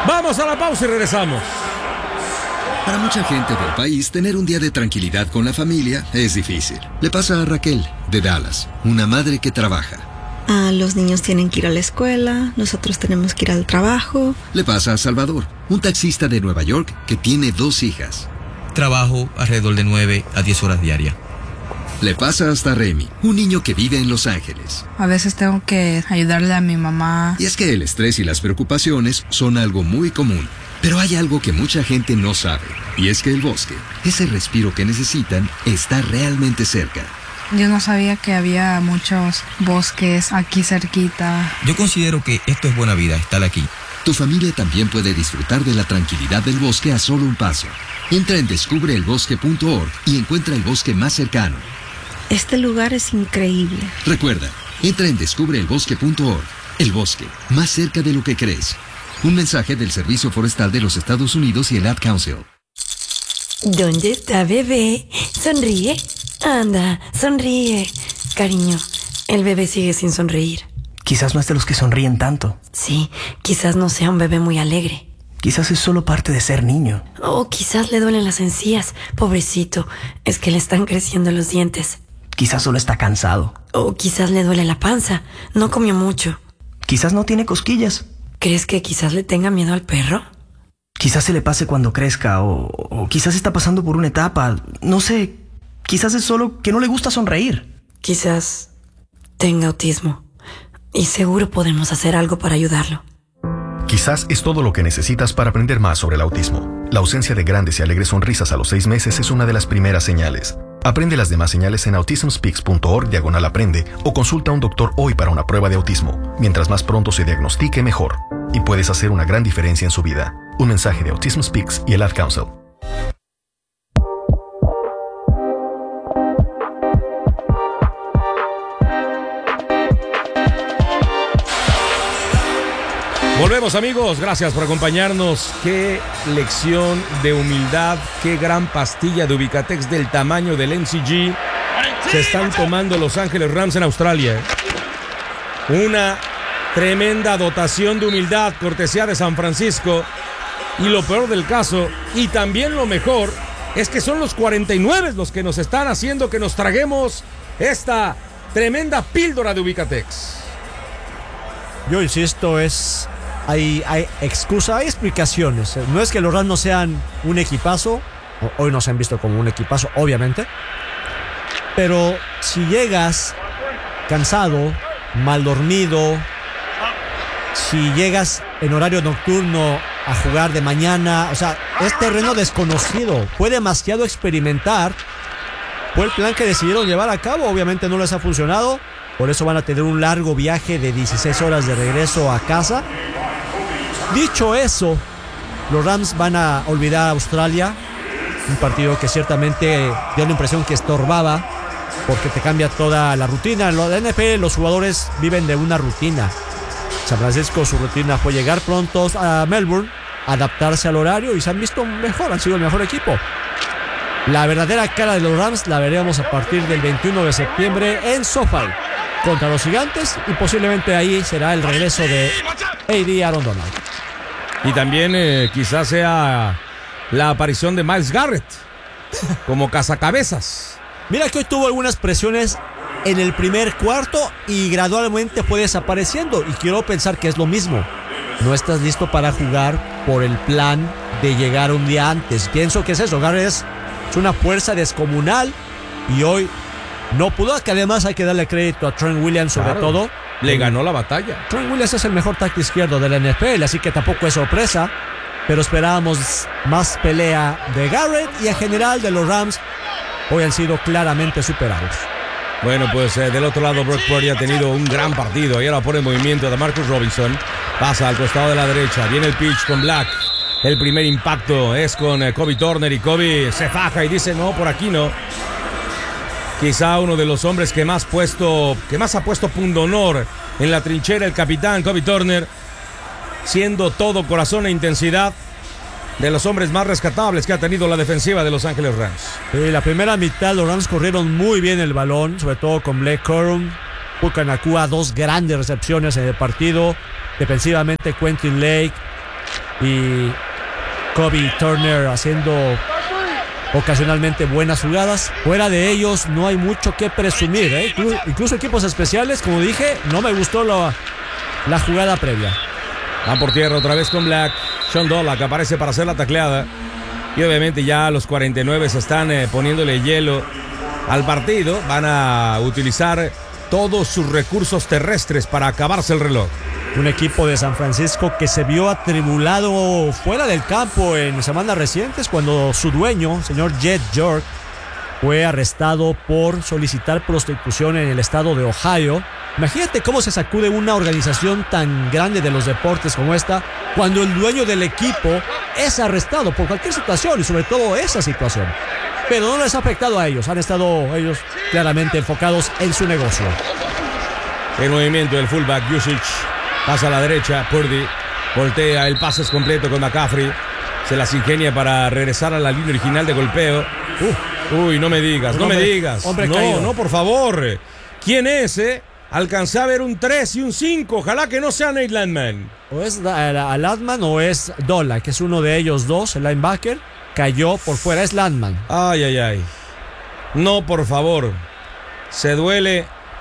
Vamos a la pausa y regresamos. Para mucha gente del país, tener un día de tranquilidad con la familia es difícil. Le pasa a Raquel, de Dallas, una madre que trabaja. Los niños tienen que ir a la escuela, nosotros tenemos que ir al trabajo. Le pasa a Salvador, un taxista de Nueva York que tiene 2 hijas. Trabajo alrededor de 9 a 10 horas diarias. Le pasa hasta a Remy, un niño que vive en Los Ángeles. A veces tengo que ayudarle a mi mamá. Y es que el estrés y las preocupaciones son algo muy común. Pero hay algo que mucha gente no sabe, y es que el bosque, ese respiro que necesitan, está realmente cerca. Yo no sabía que había muchos bosques aquí cerquita. Yo considero que esto es buena vida, estar aquí. Tu familia también puede disfrutar de la tranquilidad del bosque a solo un paso. Entra en descubreelbosque.org y encuentra el bosque más cercano. Este lugar es increíble. Recuerda, entra en descubreelbosque.org. El bosque, más cerca de lo que crees. Un mensaje del Servicio Forestal de los Estados Unidos y el Ad Council. ¿Dónde está bebé? Sonríe. Anda, sonríe. Cariño, el bebé sigue sin sonreír. Quizás no es de los que sonríen tanto. Sí, quizás no sea un bebé muy alegre. Quizás es solo parte de ser niño. O quizás le duelen las encías. Pobrecito, es que le están creciendo los dientes. Quizás solo está cansado. O quizás le duele la panza. No comió mucho. Quizás no tiene cosquillas. ¿Crees que quizás le tenga miedo al perro? Quizás se le pase cuando crezca o quizás está pasando por una etapa. No sé, quizás es solo que no le gusta sonreír. Quizás tenga autismo y seguro podemos hacer algo para ayudarlo. Quizás es todo lo que necesitas para aprender más sobre el autismo. La ausencia de grandes y alegres sonrisas a los 6 meses es una de las primeras señales. Aprende las demás señales en autismspeaks.org/aprende o consulta a un doctor hoy para una prueba de autismo. Mientras más pronto se diagnostique, mejor. Y puedes hacer una gran diferencia en su vida. Un mensaje de Autism Speaks y el Ad Council. Volvemos, amigos, gracias por acompañarnos. Qué lección de humildad, qué gran pastilla de Ubicatex del tamaño del MCG se están tomando Los Ángeles Rams en Australia. Una tremenda dotación de humildad, cortesía de San Francisco. Y lo peor del caso, y también lo mejor, es que son los 49 los que nos están haciendo que nos traguemos esta tremenda píldora de Ubicatex. Yo insisto, hay excusa, hay explicaciones. No es que los Rams no sean un equipazo, hoy no se han visto como un equipazo, obviamente, pero si llegas cansado, mal dormido, si llegas en horario nocturno a jugar de mañana, o sea, es terreno desconocido, fue demasiado experimentar, fue el plan que decidieron llevar a cabo, obviamente no les ha funcionado, por eso van a tener un largo viaje de 16 horas de regreso a casa. Dicho eso, los Rams van a olvidar a Australia, un partido que ciertamente dio la impresión que estorbaba, porque te cambia toda la rutina. En la NFL los jugadores viven de una rutina. San Francisco, su rutina fue llegar prontos a Melbourne, adaptarse al horario y se han visto mejor, han sido el mejor equipo. La verdadera cara de los Rams la veremos a partir del 21 de septiembre en SoFi contra los Gigantes y posiblemente ahí será el regreso de A.D. Aaron Donald. Y también quizás sea la aparición de Myles Garrett como cazacabezas. Mira que hoy tuvo algunas presiones en el primer cuarto y gradualmente fue desapareciendo. Y quiero pensar que es lo mismo. No estás listo para jugar por el plan de llegar un día antes. Pienso que es eso. Garrett es una fuerza descomunal y hoy no pudo. Que además hay que darle crédito a Trent Williams sobre todo. Le ganó la batalla. Trent Williams es el mejor tackle izquierdo de la NFL, así que tampoco es sorpresa. Pero esperábamos más pelea de Garrett y en general de los Rams. Hoy han sido claramente superados. Bueno, pues del otro lado Brock Purdy ha tenido un gran partido. Y ahora pone en movimiento de Marcus Robinson. Pasa al costado de la derecha. Viene el pitch con Black. El primer impacto es con Kobe Turner y Kobe se faja y dice no, por aquí no. Quizá uno de los hombres que más ha puesto pundonor en la trinchera, el capitán Kobe Turner, siendo todo corazón e intensidad, de los hombres más rescatables que ha tenido la defensiva de Los Ángeles Rams. La primera mitad los Rams corrieron muy bien el balón, sobre todo con Blake Corum, Puka Nacua, 2 grandes recepciones en el partido. Defensivamente Quentin Lake y Kobe Turner haciendo ocasionalmente buenas jugadas. Fuera de ellos no hay mucho que presumir, ¿eh? Incluso equipos especiales, como dije, no me gustó la jugada previa. Va por tierra otra vez con Black. Sean Dollack aparece para hacer la tacleada. Y obviamente ya los 49 se están poniéndole hielo al partido. Van a utilizar todos sus recursos terrestres para acabarse el reloj. Un equipo de San Francisco que se vio atribulado fuera del campo en semanas recientes cuando su dueño, señor Jed York, fue arrestado por solicitar prostitución en el estado de Ohio. Imagínate cómo se sacude una organización tan grande de los deportes como esta cuando el dueño del equipo es arrestado por cualquier situación y sobre todo esa situación. Pero no les ha afectado a ellos, han estado ellos claramente enfocados en su negocio. El movimiento del fullback Jusic pasa a la derecha, Purdy voltea, el pase es completo con McCaffrey, se las ingenia para regresar a la línea original de golpeo. Uy, no me digas, hombre caído. No, por favor. ¿Quién es, Alcancé a ver un 3 y un 5, ojalá que no sea Nate Landman. O es Landman o es Dollack, que es uno de ellos dos, el linebacker, cayó por fuera, es Landman. Ay. No, por favor. Se duele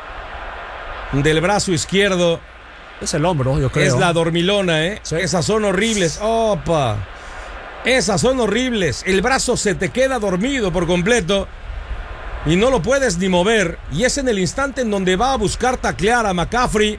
del brazo izquierdo. Es el hombro, yo creo. Es la dormilona, Sí. Esas son horribles. Opa. Esas son horribles. El brazo se te queda dormido por completo y no lo puedes ni mover. Y es en el instante en donde va a buscar taclear a McCaffrey.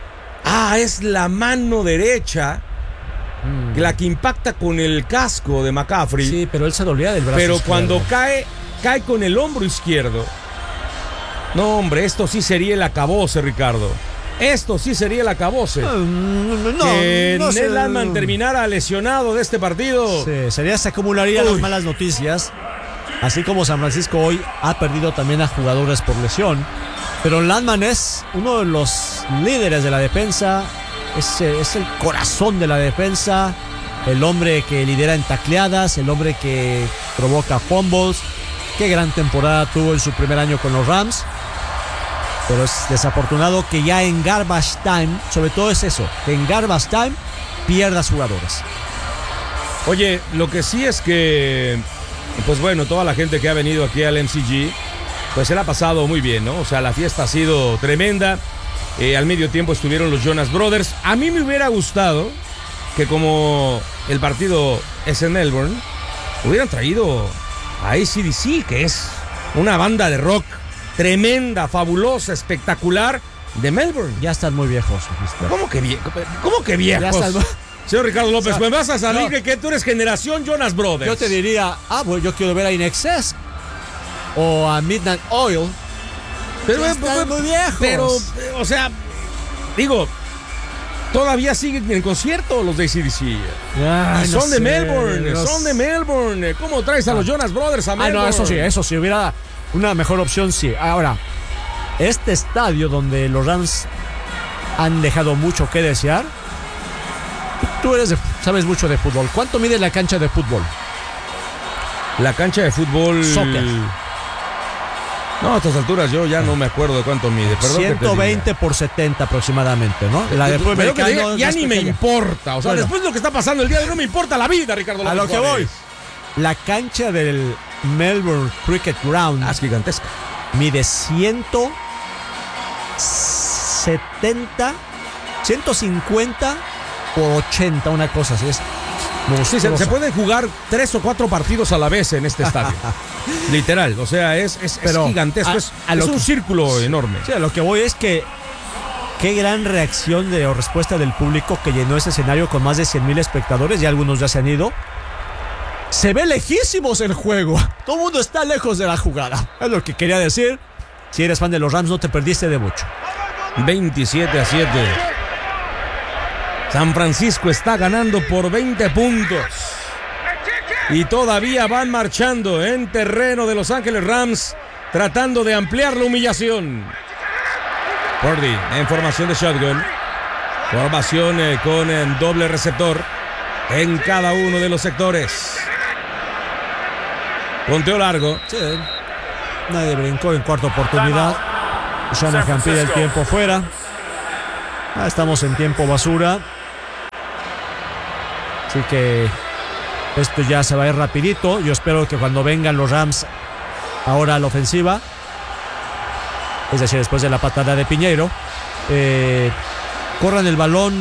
Es la mano derecha la que impacta con el casco de McCaffrey. Sí, pero él se dolía del brazo Pero izquierdo. cuando cae con el hombro izquierdo. No, hombre, esto sí sería el acabose, Ricardo. Esto sí sería el acabose. Que Nate Landman terminara lesionado de este partido. Sí, se acumularían las malas noticias. Así como San Francisco hoy ha perdido también a jugadores por lesión. Pero Landman es uno de los líderes de la defensa. Es el corazón de la defensa. El hombre que lidera en tacleadas. El hombre que provoca fumbles. Qué gran temporada tuvo en su primer año con los Rams. Pero es desafortunado que ya en garbage time, sobre todo es eso, que en garbage time pierdas jugadores. Oye, lo que sí es que, pues bueno, toda la gente que ha venido aquí al MCG, pues se la ha pasado muy bien, ¿no? O sea, la fiesta ha sido tremenda. Al medio tiempo estuvieron los Jonas Brothers. A mí me hubiera gustado que, como el partido es en Melbourne, hubieran traído a AC/DC, que es una banda de rock tremenda, fabulosa, espectacular de Melbourne. Ya están muy viejos. ¿Cómo que viejos? Señor Ricardo López, pues vas a salir de que tú eres generación Jonas Brothers. Yo te diría, pues yo quiero ver a In Excess o a Midnight Oil. Pero están muy viejos. Pero, o sea, digo, todavía siguen en concierto los de AC/DC. Son de Melbourne. ¿Cómo traes a los Jonas Brothers a Melbourne? Eso sí, hubiera una mejor opción, sí. Ahora, este estadio donde los Rams han dejado mucho que desear. Tú sabes mucho de fútbol. ¿Cuánto mide la cancha de fútbol? La cancha de fútbol. Soccer. No, a estas alturas yo ya no me acuerdo de cuánto mide. Perdón 120 por 70 aproximadamente, ¿no? La de fútbol americano ya ni me importa. O sea, bueno, después de lo que está pasando el día de hoy, no me importa la vida, Ricardo López. A lo que voy. La cancha del Melbourne Cricket Ground es gigantesca. Mide 150 por 80, una cosa así. Sí, se pueden jugar 3 o 4 partidos a la vez en este estadio. Literal, o sea, es gigantesco. Es un círculo enorme. Sí, a lo que voy es que qué gran reacción o respuesta del público que llenó ese escenario con más de 100,000 espectadores y algunos ya se han ido. Se ve lejísimos el juego. Todo el mundo está lejos de la jugada. Es lo que quería decir. Si eres fan de los Rams, no te perdiste de mucho. 27-7. San Francisco está ganando por 20 puntos. Y todavía van marchando en terreno de Los Ángeles Rams, tratando de ampliar la humillación. Purdy en formación de shotgun. Formación con doble receptor en cada uno de los sectores. Conteo largo. Sí. Nadie brincó en cuarta oportunidad. Shanahan pide el tiempo fuera. Estamos en tiempo basura. Así que esto ya se va a ir rapidito. Yo espero que cuando vengan los Rams ahora a la ofensiva, es decir, después de la patada de Piñeiro, corran el balón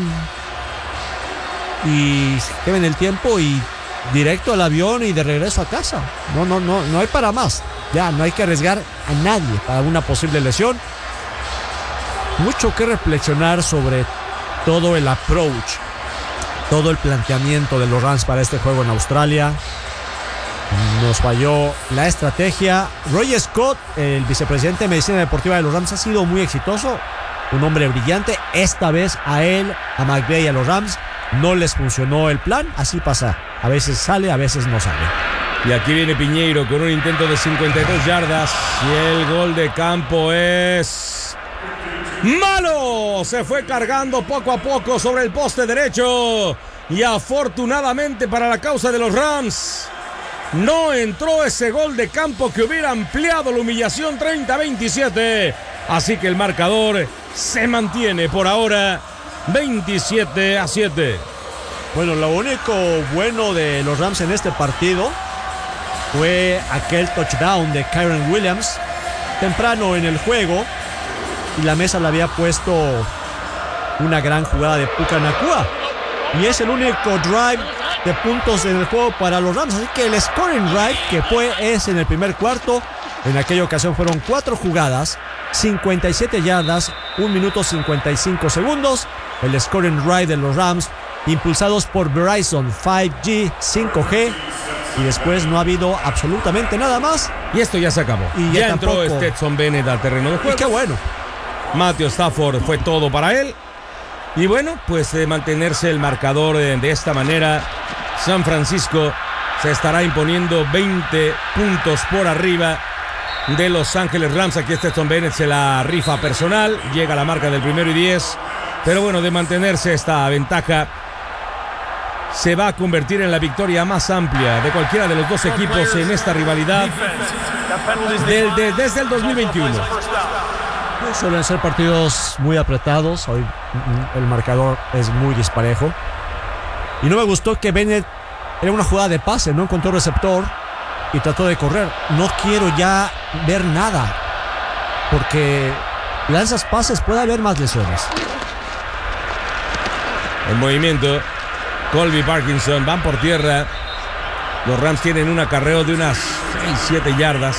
y lleven el tiempo y directo al avión y de regreso a casa. No hay para más. Ya no hay que arriesgar a nadie para una posible lesión. Mucho que reflexionar sobre todo el approach, todo el planteamiento de los Rams para este juego en Australia. Nos falló la estrategia. Roy Scott, el vicepresidente de medicina deportiva de los Rams, ha sido muy exitoso, un hombre brillante. Esta vez a él, a McVay y a los Rams no les funcionó el plan. Así pasa, a veces sale, a veces no sale. Y aquí viene Piñeiro con un intento de 52 yardas y el gol de campo es malo. Se fue cargando poco a poco sobre el poste derecho y afortunadamente para la causa de los Rams no entró ese gol de campo que hubiera ampliado la humillación. 30-27. Así que el marcador se mantiene por ahora 27-7. Bueno, lo único bueno de los Rams en este partido fue aquel touchdown de Kyren Williams temprano en el juego, y la mesa le había puesto una gran jugada de Puka Nacua, y es el único drive de puntos en el juego para los Rams. Así que el scoring drive que es en el primer cuarto. En aquella ocasión fueron 4 jugadas, 57 yardas, 1 minuto 55 segundos. El scoring drive de los Rams, impulsados por Verizon 5G, 5G. Y después no ha habido absolutamente nada más. Y esto ya se acabó. Y ya entró Stetson Bennett al terreno de juego. Y qué bueno. Matthew Stafford fue todo para él. Y bueno, pues de mantenerse el marcador de esta manera, San Francisco se estará imponiendo 20 puntos por arriba de Los Ángeles Rams. Aquí Stetson Bennett se la rifa personal. Llega a la marca del 1-10. Pero bueno, de mantenerse esta ventaja, se va a convertir en la victoria más amplia de cualquiera de los dos equipos en esta rivalidad desde el 2021. Suelen ser partidos muy apretados. Hoy el marcador es muy disparejo. Y no me gustó que Bennett, era una jugada de pase, no encontró receptor y trató de correr. No quiero ya ver nada, porque lanzas pases, puede haber más lesiones. En movimiento Colby Parkinson, van por tierra. Los Rams tienen un acarreo de unas 6-7 yardas.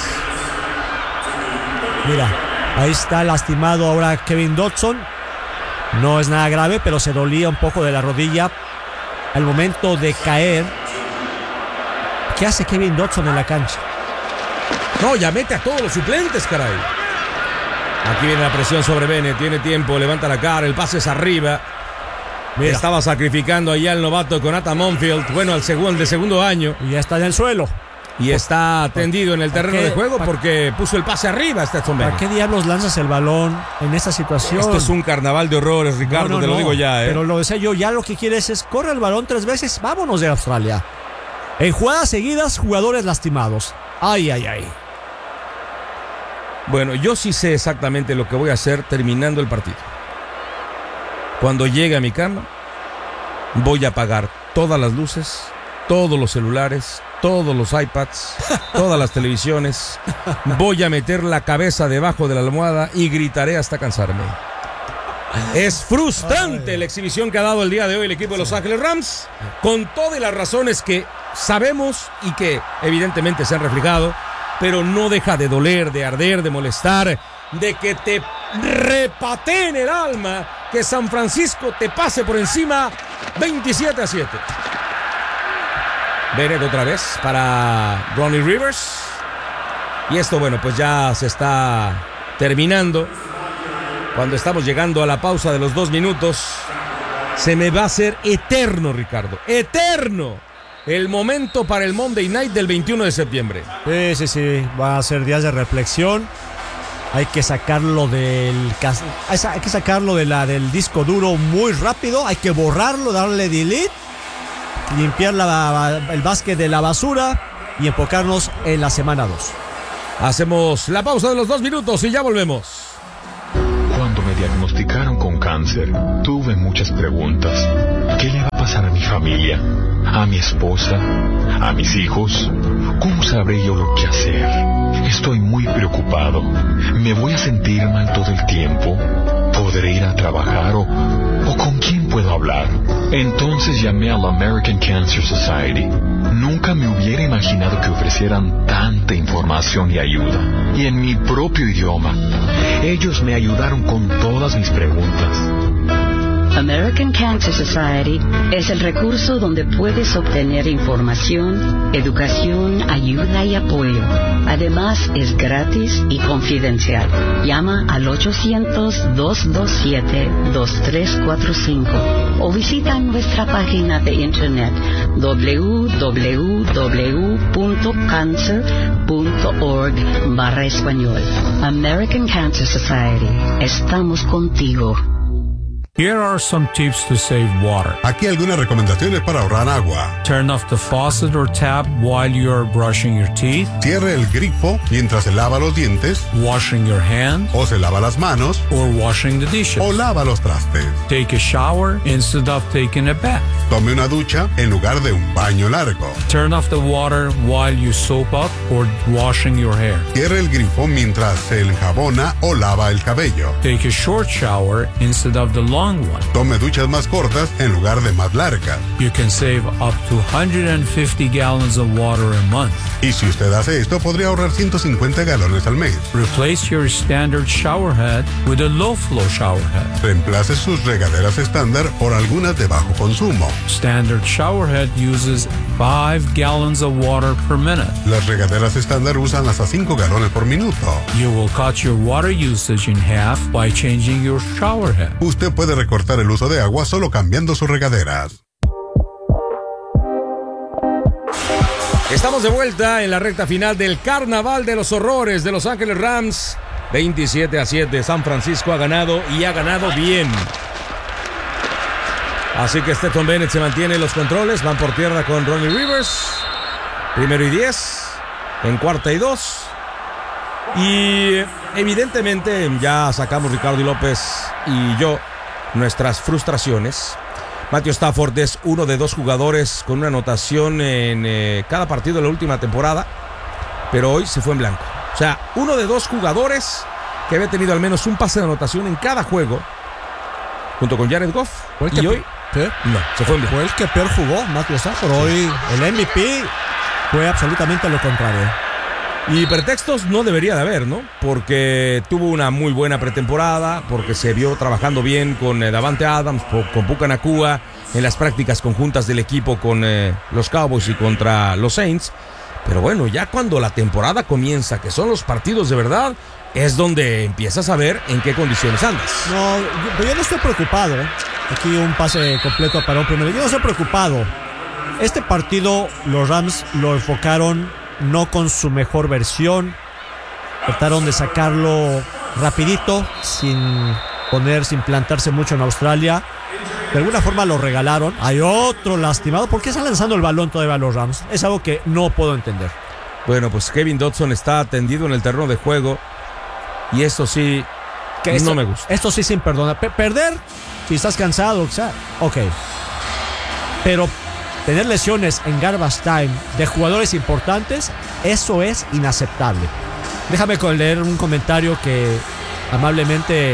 Mira, ahí está lastimado ahora Kevin Dotson. No es nada grave, pero se dolía un poco de la rodilla al momento de caer. ¿Qué hace Kevin Dotson en la cancha? No, ya mete a todos los suplentes, caray. Aquí viene la presión sobre Bennett, tiene tiempo, levanta la cara, el pase es arriba. Mira. Estaba sacrificando allá al novato Conata Monfield, bueno, al segundo año. Y ya está en el suelo. Y está tendido en el terreno de juego porque puso el pase arriba Stetson Bennett. ¿Para qué diablos lanzas el balón en esta situación? Esto es un carnaval de horrores, Ricardo, te lo digo ya. Pero lo decía yo, ya lo que quieres es corre el balón 3 veces, vámonos de Australia. En jugadas seguidas, jugadores lastimados. Ay. Bueno, yo sí sé exactamente lo que voy a hacer terminando el partido. Cuando llegue a mi cama, voy a apagar todas las luces, todos los celulares, todos los iPads, todas las televisiones. Voy a meter la cabeza debajo de la almohada y gritaré hasta cansarme. Es frustrante la exhibición que ha dado el día de hoy el equipo de Los Ángeles Rams, con todas las razones que sabemos y que evidentemente se han reflejado, pero no deja de doler, de arder, de molestar, de que te repateen el alma, que San Francisco te pase por encima 27-7. Bennett otra vez para Ronnie Rivers. Y esto, bueno, pues ya se está terminando. Cuando estamos llegando a la pausa de los 2 minutos, se me va a hacer eterno, Ricardo. ¡Eterno! El momento para el Monday Night del 21 de septiembre. Sí. Va a ser días de reflexión. Hay que sacarlo del disco duro muy rápido. Hay que borrarlo, darle delete, limpiar el básquet de la basura y enfocarnos en la semana 2. Hacemos la pausa de los 2 minutos y ya volvemos. Cuando me diagnosticaron con cáncer, tuve muchas preguntas. ¿Qué le va a pasar a mi familia? familia, a mi esposa, a mis hijos. ¿Cómo sabré yo lo que hacer? Estoy muy preocupado. ¿Me voy a sentir mal todo el tiempo? ¿Podré ir a trabajar o con quién puedo hablar? Entonces llamé a la American Cancer Society. Nunca me hubiera imaginado que ofrecieran tanta información y ayuda. Y en mi propio idioma. Ellos me ayudaron con todas mis preguntas. American Cancer Society es el recurso donde puedes obtener información, educación, ayuda y apoyo. Además, es gratis y confidencial. Llama al 800-227-2345 o visita nuestra página de internet www.cancer.org/español. American Cancer Society. Estamos contigo. Here are some tips to save water. Aquí algunas recomendaciones para ahorrar agua. Turn off the faucet or tap while you are brushing your teeth. Cierre el grifo mientras se lava los dientes. Washing your hands. O se lava las manos. Or washing the dishes. O lava los trastes. Take a shower instead of taking a bath. Tome una ducha en lugar de un baño largo. Turn off the water while you soap up or washing your hair. Cierre el grifo mientras se enjabona o lava el cabello. Take a short shower instead of the long one. Tome duchas más cortas en lugar de más largas. You can save up to 150 gallons of water a month. Y si usted hace esto, podría ahorrar 150 galones al mes. Replace your standard shower head with a low flow shower head. Reemplace sus regaderas estándar por algunas de bajo consumo. Standard shower head uses 5 gallons of water per minute. Las regaderas estándar usan hasta 5 galones por minuto. You will cut your water usage in half by changing your shower head. Usted puede recortar el uso de agua solo cambiando sus regaderas. Estamos de vuelta en la recta final del Carnaval de los Horrores de Los Ángeles Rams. 27-7. San Francisco ha ganado y ha ganado bien. Así que Stetson Bennett se mantiene en los controles. Van por tierra con Ronnie Rivers. 1st y 10. En 4th y 2. Y evidentemente ya sacamos Ricardo y López y yo nuestras frustraciones. Matthew Stafford es uno de 2 jugadores con una anotación en cada partido de la última temporada, pero hoy se fue en blanco. O sea, uno de 2 jugadores que había tenido al menos un pase de anotación en cada juego, junto con Jared Goff. Y hoy no, se fue en blanco. Fue el que peor jugó, Matthew Stafford. Hoy el MVP fue absolutamente lo contrario. Y pretextos no debería de haber, ¿no? Porque tuvo una muy buena pretemporada, porque se vio trabajando bien con Davante Adams, con Puka Nacua, en las prácticas conjuntas del equipo con los Cowboys y contra los Saints. Pero bueno, ya cuando la temporada comienza, que son los partidos de verdad, es donde empiezas a ver en qué condiciones andas. No, yo no estoy preocupado. Aquí un pase completo para un primero. Yo no estoy preocupado. Este partido los Rams lo enfocaron no con su mejor versión. Trataron de sacarlo rapidito, sin plantarse mucho en Australia. De alguna forma lo regalaron. Hay otro lastimado. ¿Por qué están lanzando el balón todavía a los Rams? Es algo que no puedo entender. Bueno, pues Kevin Dodson está tendido en el terreno de juego. Y eso sí, no me gusta. Esto sí sin perdonar. Perder, si estás cansado, o sea, ok. Pero tener lesiones en garbage time de jugadores importantes, eso es inaceptable. Déjame leer un comentario que amablemente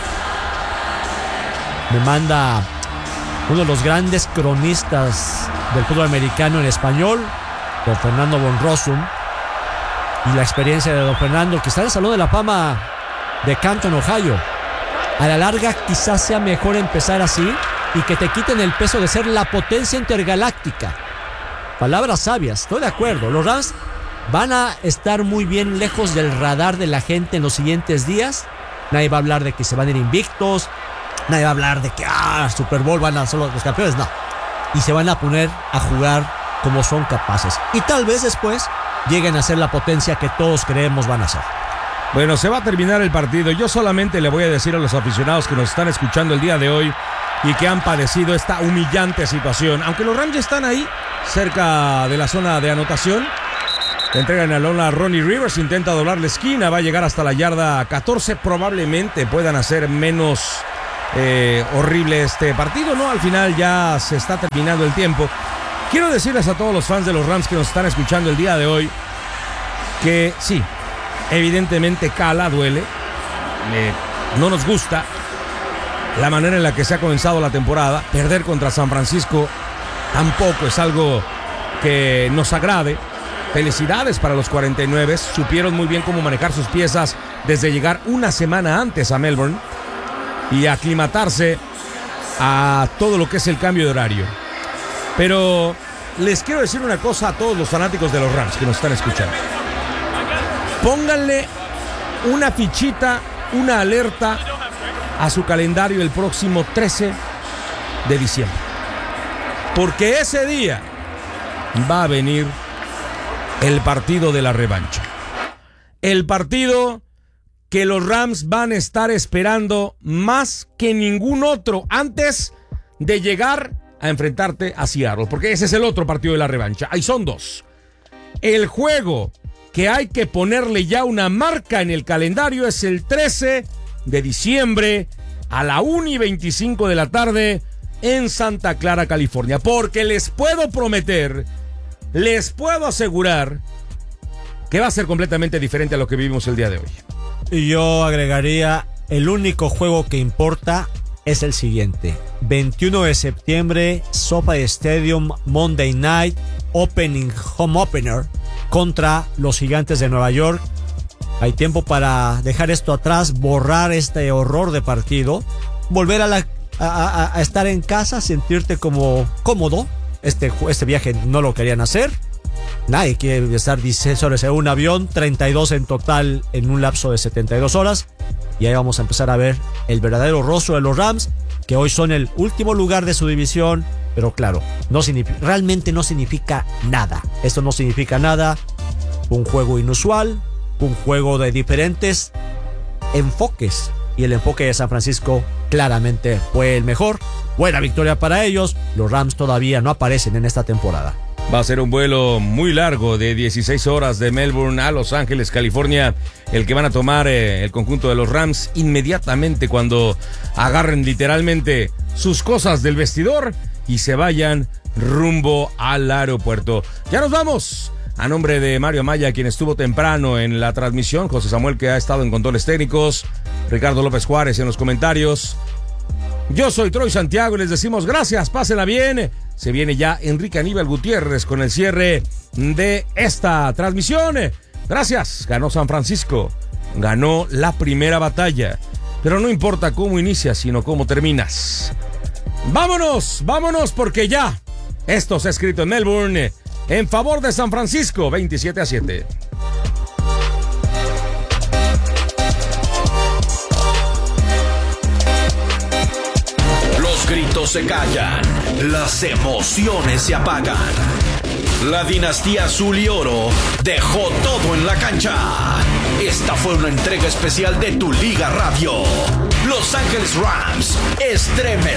me manda uno de los grandes cronistas del fútbol americano en español, don Fernando von Rossum, y la experiencia de don Fernando, que está en el Salón de la Fama de Canton, Ohio. A la larga quizás sea mejor empezar así y que te quiten el peso de ser la potencia intergaláctica. Palabras sabias, estoy de acuerdo. Los Rams van a estar muy bien lejos del radar de la gente en los siguientes días. Nadie va a hablar de que se van a ir invictos. Nadie va a hablar de que Super Bowl van a ser los campeones. No. Y se van a poner a jugar como son capaces. Y tal vez después lleguen a ser la potencia que todos creemos van a ser. Bueno, se va a terminar el partido. Yo solamente le voy a decir a los aficionados que nos están escuchando el día de hoy y que han padecido esta humillante situación. Aunque los Rams están ahí, cerca de la zona de anotación. Le entregan el balón a Ronnie Rivers, intenta doblar la esquina, va a llegar hasta la yarda 14. Probablemente puedan hacer menos horrible este partido, ¿no? Al final ya se está terminando el tiempo. Quiero decirles a todos los fans de los Rams que nos están escuchando el día de hoy que sí, evidentemente cala, duele, no nos gusta la manera en la que se ha comenzado la temporada. Perder contra San Francisco tampoco es algo que nos agrade. Felicidades para los 49, supieron muy bien cómo manejar sus piezas desde llegar una semana antes a Melbourne y aclimatarse a todo lo que es el cambio de horario. Pero les quiero decir una cosa a todos los fanáticos de los Rams que nos están escuchando. Pónganle una fichita, una alerta a su calendario el próximo 13 de diciembre. Porque ese día va a venir el partido de la revancha. El partido que los Rams van a estar esperando más que ningún otro antes de llegar a enfrentarte a Seattle. Porque ese es el otro partido de la revancha. Ahí son dos. El juego que hay que ponerle ya una marca en el calendario es el 13 de diciembre a la 1:25 de la tarde en Santa Clara, California. Porque les puedo prometer, les puedo asegurar que va a ser completamente diferente a lo que vivimos el día de hoy. Y yo agregaría, el único juego que importa es el siguiente. 21 de septiembre, SoFi Stadium, Monday Night, Home Opener contra los Gigantes de Nueva York. Hay tiempo para dejar esto atrás, borrar este horror de partido, volver a estar en casa, sentirte como cómodo. Este viaje no lo querían hacer. Nadie quiere estar 16 horas en un avión, 32 en total en un lapso de 72 horas. Y ahí vamos a empezar a ver el verdadero rostro de los Rams, que hoy son el último lugar de su división. Pero claro, realmente no significa nada. Esto no significa nada. Un juego inusual, un juego de diferentes enfoques. Y el enfoque de San Francisco claramente fue el mejor. Buena victoria para ellos. Los Rams todavía no aparecen en esta temporada. Va a ser un vuelo muy largo de 16 horas de Melbourne a Los Ángeles, California, el que van a tomar el conjunto de los Rams inmediatamente cuando agarren literalmente sus cosas del vestidor y se vayan rumbo al aeropuerto. Ya nos vamos. A nombre de Mario Amaya, quien estuvo temprano en la transmisión, José Samuel, que ha estado en controles técnicos, Ricardo López Juárez en los comentarios. Yo soy Troy Santiago y les decimos gracias, pásenla bien. Se viene ya Enrique Aníbal Gutiérrez con el cierre de esta transmisión. Gracias, ganó San Francisco, ganó la primera batalla, pero no importa cómo inicias, sino cómo terminas. Vámonos, vámonos, porque ya esto se ha escrito en Melbourne en favor de San Francisco, 27-7. Los gritos se callan, las emociones se apagan. La dinastía azul y oro dejó todo en la cancha. Esta fue una entrega especial de Tu Liga Radio. Los Ángeles Rams estremecen